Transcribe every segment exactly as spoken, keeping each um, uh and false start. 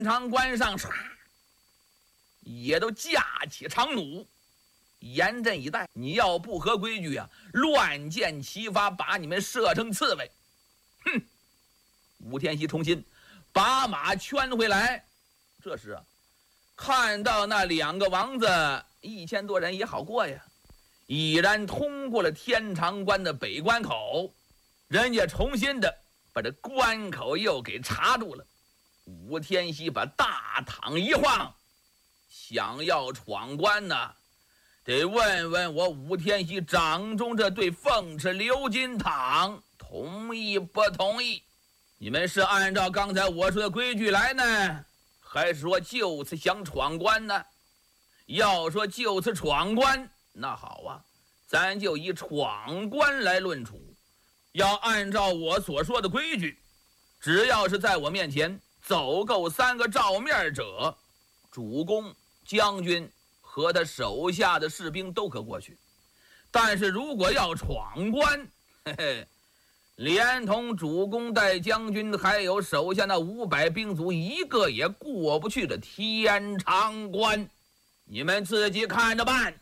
长关上唰也都架起长弩，严阵以待。你要不合规矩啊，乱箭齐发，把你们射成刺猬。哼！武天锡重新把马圈回来。这时啊，看到那两个王子一千多人也好过呀，已然通过了天长关的北关口，人家重新的把这关口又给插住了。武天锡把大躺一晃，想要闯关呢，得问问我武天锡掌中这对凤翅鎏金镗同意不同意？你们是按照刚才我说的规矩来呢，还是说就此想闯关呢？要说就此闯关，那好啊，咱就以闯关来论处。要按照我所说的规矩，只要是在我面前走够三个照面者，主公、将军和他手下的士兵都可过去。但是如果要闯关，嘿嘿，连同主公带将军还有手下那五百兵卒，一个也过不去的天长关，你们自己看着办。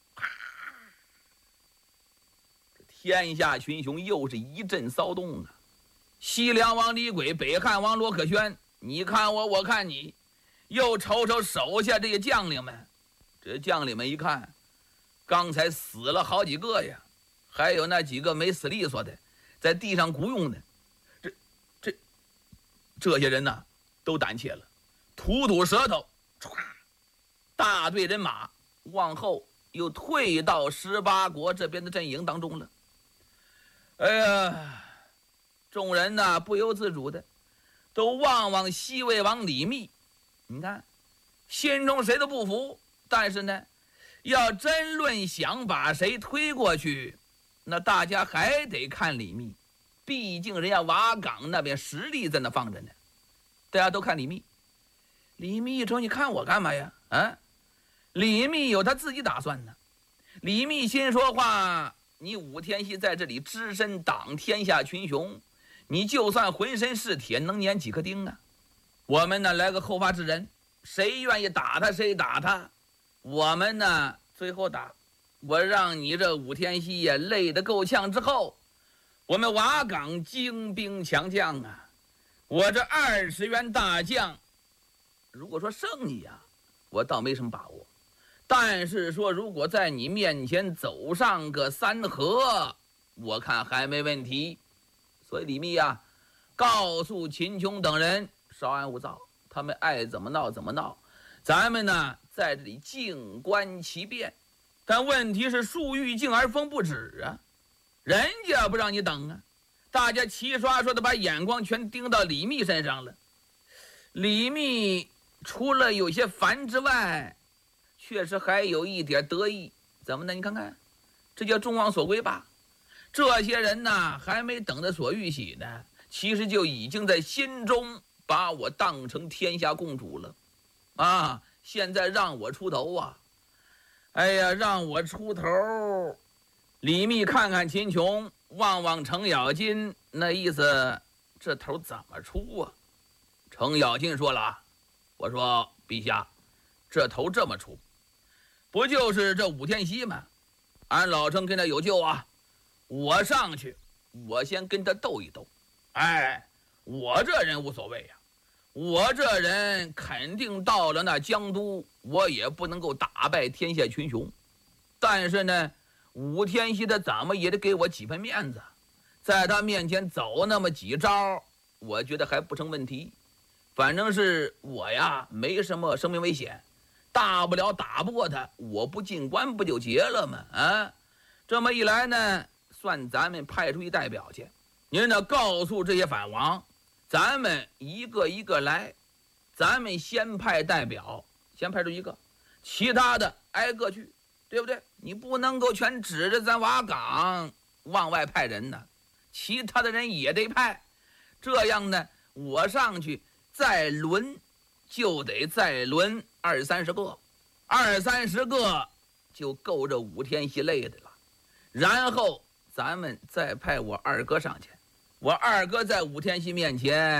天下群雄又是一阵骚动啊！西凉王李轨，北汉王罗可轩，你看我，我看你，又瞅瞅手下这些将领们。这将领们一看，刚才死了好几个呀，还有那几个没死利索的，在地上鼓用的。这这这些人呢，都胆怯了，吐吐舌头，唰，大队人马往后又退到十八国这边的阵营当中了。哎呀，众人呢不由自主的都望望西魏王李密，你看心中谁都不服，但是呢要争论想把谁推过去，那大家还得看李密，毕竟人家瓦岗那边实力在那放着呢，大家都看李密。李密一瞅，你看我干嘛呀？啊，李密有他自己打算呢。李密心说话，你武天锡在这里只身挡天下群雄，你就算浑身是铁，能粘几颗钉啊？我们呢来个后发制人，谁愿意打他谁打他，我们呢最后打。我让你这武天锡也累得够呛之后，我们瓦岗精兵强将啊，我这二十员大将，如果说胜你啊，我倒没什么把握。但是说如果在你面前走上个三合，我看还没问题。所以李密啊，告诉秦琼等人稍安勿躁，他们爱怎么闹怎么闹，咱们呢在这里静观其变。但问题是树欲静而风不止啊，人家不让你等啊，大家齐刷刷的把眼光全盯到李密身上了。李密除了有些烦之外，确实还有一点得意。怎么呢？你看看，这叫众望所归吧。这些人呢还没等得所欲喜呢，其实就已经在心中把我当成天下共主了啊！现在让我出头啊，哎呀，让我出头。李密看看秦琼，望望程咬金，那意思这头怎么出啊？程咬金说了，我说陛下，这头这么出，不就是这武天锡吗？俺老程跟他有救啊，我上去，我先跟他斗一斗。哎，我这人无所谓呀、啊，我这人肯定到了那江都，我也不能够打败天下群雄。但是呢，武天锡他怎么也得给我几分面子，在他面前走那么几招，我觉得还不成问题。反正是我呀，没什么生命危险，大不了打不过他，我不进关不就结了吗？啊，这么一来呢，算咱们派出一代表去，您呢告诉这些反王，咱们一个一个来，咱们先派代表，先派出一个，其他的挨个去，对不对？你不能够全指着咱瓦岗往外派人呢，其他的人也得派。这样呢，我上去再轮，就得再轮二三十个，二三十个就够这武天锡累的了。然后咱们再派我二哥上去，我二哥在武天锡面前